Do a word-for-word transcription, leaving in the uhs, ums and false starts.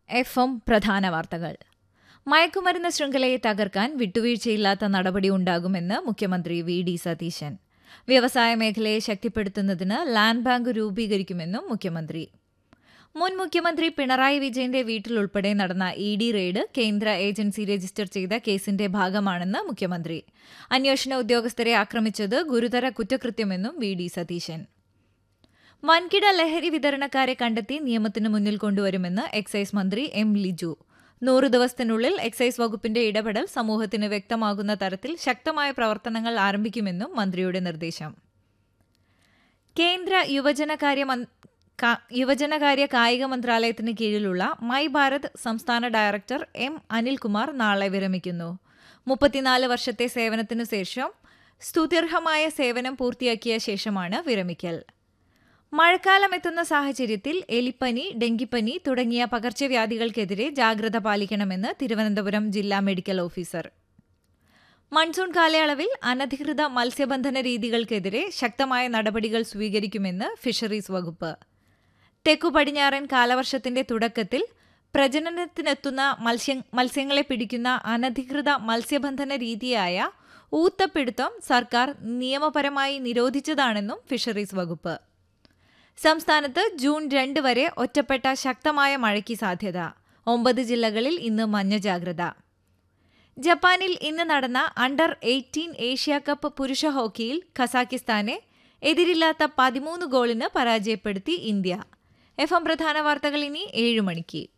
F M പ്രധാന വാർത്തകൾ. മയക്കുമരുന്ന് ശൃംഖലയെ തകർക്കാൻ വിട്ടുവീഴ്ചയില്ലാത്ത നടപടി ഉണ്ടാകുമെന്ന് മുഖ്യമന്ത്രി വി ഡി സതീശൻ. വ്യവസായ മേഖലയെ ശക്തിപ്പെടുത്തുന്നതിന് ലാൻഡ് ബാങ്ക് രൂപീകരിക്കുമെന്നും മുഖ്യമന്ത്രി. മുൻ മുഖ്യമന്ത്രി പിണറായി വിജയന്റെ വീട്ടിലുൾപ്പെടെ നടന്ന ഇ ഡി റെയ്ഡ് കേന്ദ്ര ഏജൻസി രജിസ്റ്റർ ചെയ്ത കേസിന്റെ ഭാഗമാണെന്ന് മുഖ്യമന്ത്രി. അന്വേഷണ ഉദ്യോഗസ്ഥരെ ആക്രമിച്ചത് ഗുരുതര കുറ്റകൃത്യമെന്നും വി ഡി സതീശൻ. വൻകിട ലഹരി വിതരണക്കാരെ കണ്ടെത്തി നിയമത്തിന് മുന്നിൽ കൊണ്ടുവരുമെന്ന് എക്സൈസ് മന്ത്രി എം ലിജു. നൂറ് ദിവസത്തിനുള്ളിൽ എക്സൈസ് വകുപ്പിന്റെ ഇടപെടൽ സമൂഹത്തിന് വ്യക്തമാകുന്ന തരത്തിൽ ശക്തമായ പ്രവർത്തനങ്ങൾ ആരംഭിക്കുമെന്നും മന്ത്രിയുടെ നിർദ്ദേശം. കേന്ദ്ര യുവജനകാര്യ യുവജനകാര്യ കായിക മന്ത്രാലയത്തിന് കീഴിലുള്ള മൈ ഭാരത് സംസ്ഥാന ഡയറക്ടർ എം അനിൽകുമാർ നാളെ വിരമിക്കുന്നു. മുപ്പത്തിനാല് വർഷത്തെ സേവനത്തിനു ശേഷം സ്തുത്യർഹമായ സേവനം പൂർത്തിയാക്കിയ ശേഷമാണ് വിരമിക്കൽ. മഴക്കാലം എത്തുന്ന സാഹചര്യത്തിൽ എലിപ്പനി, ഡെങ്കിപ്പനി തുടങ്ങിയ പകർച്ചവ്യാധികൾക്കെതിരെ ജാഗ്രത പാലിക്കണമെന്ന് തിരുവനന്തപുരം ജില്ലാ മെഡിക്കൽ ഓഫീസർ. മൺസൂൺ കാലയളവിൽ അനധികൃത മത്സ്യബന്ധന രീതികൾക്കെതിരെ ശക്തമായ നടപടികൾ സ്വീകരിക്കുമെന്ന് ഫിഷറീസ് വകുപ്പ്. തെക്കു പടിഞ്ഞാറൻ കാലവർഷത്തിന്റെ തുടക്കത്തിൽ പ്രജനനത്തിനെത്തുന്ന മത്സ്യ മത്സ്യങ്ങളെ പിടിക്കുന്ന അനധികൃത മത്സ്യബന്ധന രീതിയായ ഊത്തപ്പിടുത്തം സർക്കാർ നിയമപരമായി നിരോധിച്ചതാണെന്നും ഫിഷറീസ് വകുപ്പ്. സംസ്ഥാനത്ത് ജൂൺ രണ്ട് വരെ ഒറ്റപ്പെട്ട ശക്തമായ മഴയ്ക്ക് സാധ്യത. ഒമ്പത് ജില്ലകളിൽ ഇന്ന് മഞ്ഞ ജാഗ്രത. ജപ്പാനിൽ ഇന്ന് നടന്ന അണ്ടർ എയ്റ്റീൻ ഏഷ്യ കപ്പ് പുരുഷ ഹോക്കിയിൽ ഖസാക്കിസ്ഥാനെ എതിരില്ലാത്ത പതിമൂന്ന് ഗോളിന് പരാജയപ്പെടുത്തി ഇന്ത്യ. എഫ് എം പ്രധാന വാർത്തകൾ ഇനി ഏഴ് മണിക്ക്.